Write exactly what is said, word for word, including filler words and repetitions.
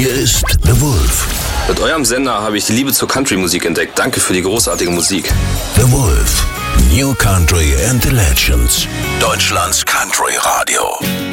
Hier ist The Wolf. Mit eurem Sender habe ich die Liebe zur Country-Musik entdeckt. Danke für die großartige Musik. The Wolf. New Country and the Legends. Deutschlands Country Radio.